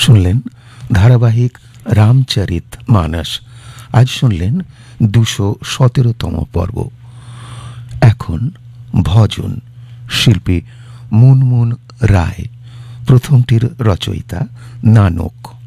শুনলেন ধারাবাহিক রামচরিত মানস। আজ শুনলেন ২১৭তম পর্ব। এখন ভজন, শিল্পী মুনমুন রায়, প্রথমটির রচয়িতা নানক।